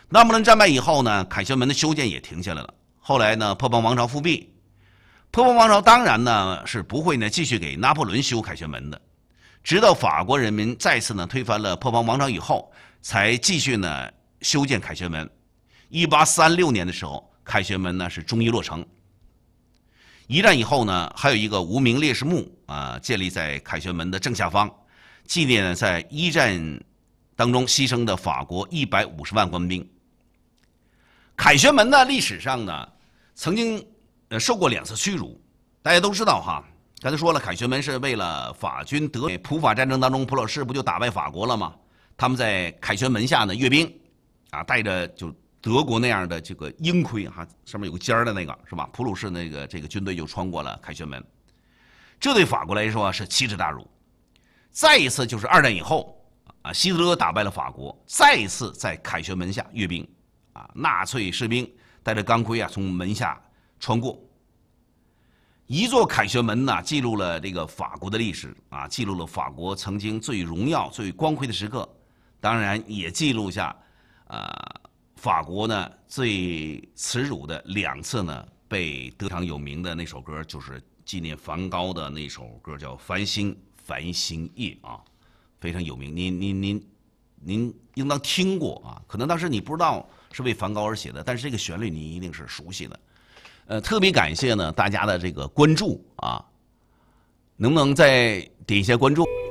那不勒战败以后呢，凯旋门的修建也停下来了。后来呢，破邦王朝复辟，破邦王朝当然呢是不会呢继续给拿破仑修凯旋门的，直到法国人民再次呢推翻了破邦王朝以后，才继续呢修建凯旋门。1836年的时候，凯旋门呢是终于落成。一战以后呢，还有一个无名烈士墓建立在凯旋门的正下方，纪念在一战当中牺牲的法国150万官兵。凯旋门呢，历史上呢曾经受过2次屈辱，大家都知道哈。刚才说了，凯旋门是为了法军普法战争当中，普鲁士不就打败法国了吗？他们在凯旋门下呢阅兵，带着就德国那样的这个鹰盔上面有个尖儿的那个是吧？普鲁士这个军队就穿过了凯旋门，这对法国来说是奇耻大辱。再一次就是2战以后希特勒打败了法国，再一次在凯旋门下阅兵纳粹士兵带着钢盔从门下穿过。一座凯旋门呢，记录了这个法国的历史记录了法国曾经最荣耀、最光辉的时刻，当然也记录下法国呢最耻辱的2次呢被非常有名的那首歌，就是纪念梵高的那首歌，叫《繁星夜》非常有名。您应当听过可能当时你不知道是为梵高而写的，但是这个旋律你一定是熟悉的。特别感谢呢大家的这个关注能不能再点一些关注？